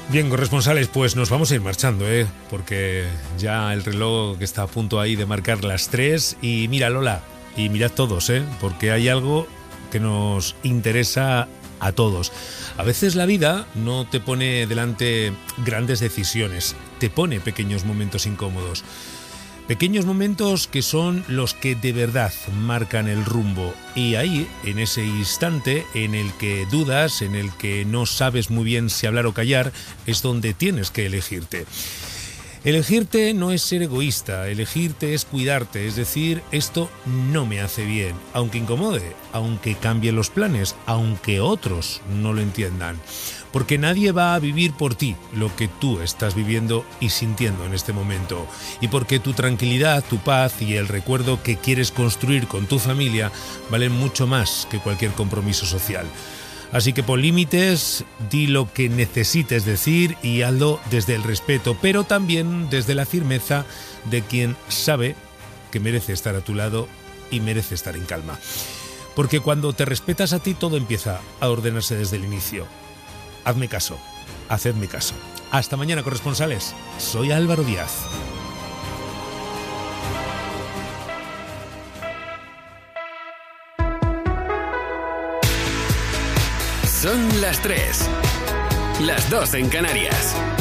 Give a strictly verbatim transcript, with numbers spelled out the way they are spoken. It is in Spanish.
Bien, corresponsales, pues nos vamos a ir marchando, ¿eh? Porque ya el reloj está a punto ahí de marcar las tres. Y mira, Lola, y mirad todos, ¿eh? Porque hay algo que nos interesa a todos. A veces la vida no te pone delante grandes decisiones, te pone pequeños momentos incómodos. Pequeños momentos que son los que de verdad marcan el rumbo. Y ahí, en ese instante en el que dudas, en el que no sabes muy bien si hablar o callar, es donde tienes que elegirte. Elegirte no es ser egoísta, elegirte es cuidarte, es decir, esto no me hace bien, aunque incomode, aunque cambie los planes, aunque otros no lo entiendan. Porque nadie va a vivir por ti lo que tú estás viviendo y sintiendo en este momento. Y porque tu tranquilidad, tu paz y el recuerdo que quieres construir con tu familia valen mucho más que cualquier compromiso social. Así que pon límites, di lo que necesites decir y hazlo desde el respeto, pero también desde la firmeza de quien sabe que merece estar a tu lado y merece estar en calma. Porque cuando te respetas a ti, todo empieza a ordenarse desde el inicio. Hazme caso, hacedme caso. Hasta mañana, corresponsales. Soy Álvaro Díaz. Son las tres, las dos en Canarias.